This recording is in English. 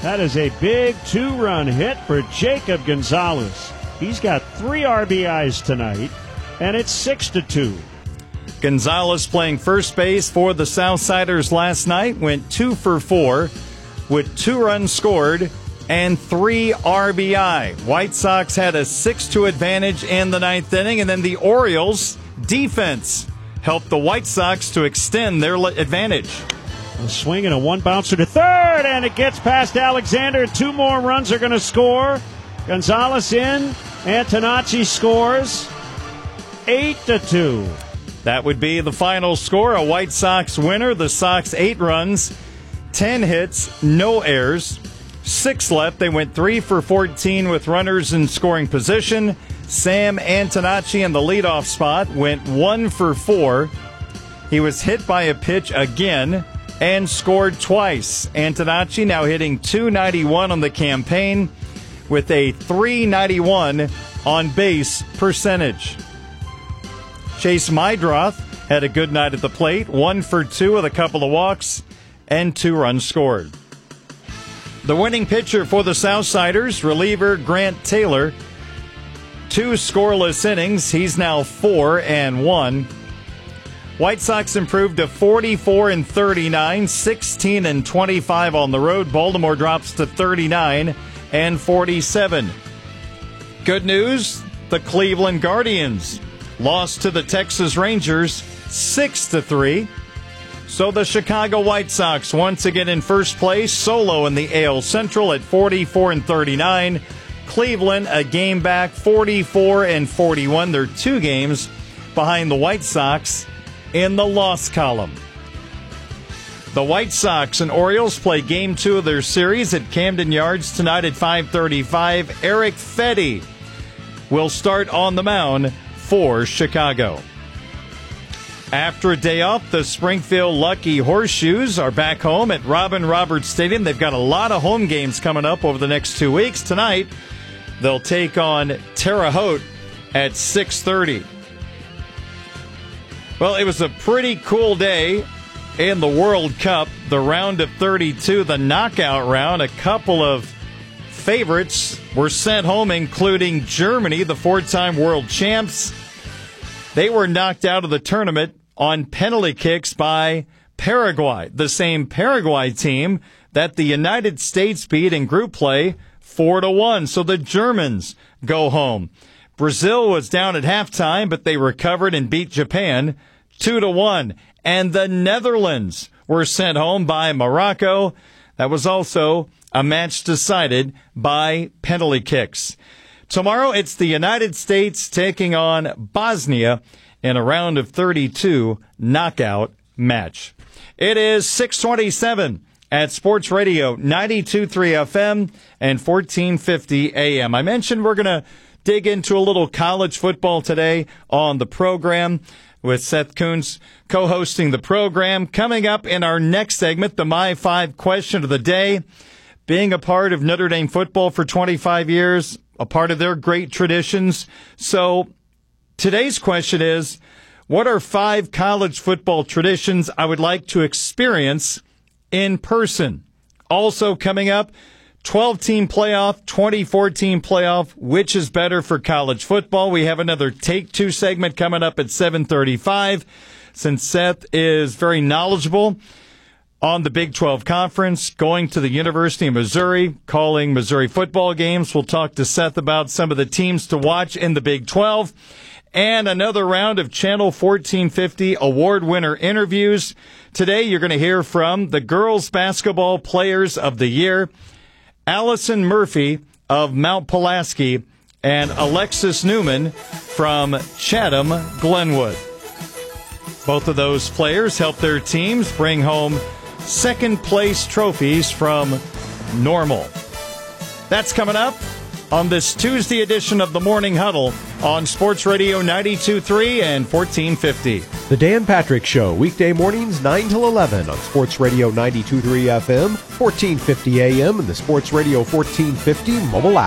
That is a big 2-run hit for Jacob Gonzalez. He's got 3 RBIs tonight, and it's 6-2. Gonzalez playing first base for the Southsiders last night, went 2 for 4 with 2 runs scored and 3 RBI. White Sox had a 6-2 advantage in the 9th inning, and then the Orioles' defense helped the White Sox to extend their advantage. A swing and a 1-bouncer to third, and it gets past Alexander. 2 more runs are going to score. Gonzalez in. Antonacci scores. 8-2. That would be the final score. A White Sox winner. The Sox 8 runs, 10 hits, no errors. 6 left. They went 3 for 14 with runners in scoring position. Sam Antonacci in the leadoff spot went 1 for 4. He was hit by a pitch again and scored twice. Antonacci now hitting .291 on the campaign with a .391 on base percentage. Chase Meidroth had a good night at the plate, 1 for 2 with a couple of walks and 2 runs scored. The winning pitcher for the Southsiders, reliever Grant Taylor, 2 scoreless innings. He's now 4-1. White Sox improved to 44-39, 16-25 on the road. Baltimore drops to 39-47. Good news, the Cleveland Guardians lost to the Texas Rangers 6-3. So the Chicago White Sox once again in first place, solo in the AL Central at 44-39. Cleveland a game back, 44-41. They're 2 games behind the White Sox in the loss column. The White Sox and Orioles play Game 2 of their series at Camden Yards tonight at 5:35. Eric Fedde will start on the mound for Chicago. After a day off, the Springfield Lucky Horseshoes are back home at Robin Roberts Stadium. They've got a lot of home games coming up over the next 2 weeks. Tonight, they'll take on Terre Haute at 6:30. Well, it was a pretty cool day in the World Cup, the round of 32, the knockout round. A couple of favorites were sent home, including Germany, the 4-time world champs. They were knocked out of the tournament on penalty kicks by Paraguay, the same Paraguay team that the United States beat in group play 4-1. So the Germans go home. Brazil was down at halftime, but they recovered and beat Japan 2-1. And the Netherlands were sent home by Morocco. That was also a match decided by penalty kicks. Tomorrow, it's the United States taking on Bosnia in a round of 32 knockout match. It is 6:27 at Sports Radio 92.3 FM and 1450 AM. I mentioned we're going to dig into a little college football today on the program with Seth Kuntz co-hosting the program. Coming up in our next segment, the My 5 question of the day. Being a part of Notre Dame football for 25 years, a part of their great traditions. So today's question is, what are 5 college football traditions I would like to experience in person? Also coming up, 12-team playoff, 24-team playoff. Which is better for college football? We have another Take 2 segment coming up at 7:35. Since Seth is very knowledgeable on the Big 12 Conference, going to the University of Missouri, calling Missouri football games. We'll talk to Seth about some of the teams to watch in the Big 12. And another round of Channel 1450 award winner interviews. Today you're going to hear from the Girls Basketball Players of the Year, Allison Murphy of Mount Pulaski, and Alexis Newman from Chatham Glenwood. Both of those players help their teams bring home second-place trophies from Normal. That's coming up on this Tuesday edition of the Morning Huddle on Sports Radio 92.3 and 1450. The Dan Patrick Show, weekday mornings 9 till 11 on Sports Radio 92.3 FM, 1450 AM, and the Sports Radio 1450 mobile app.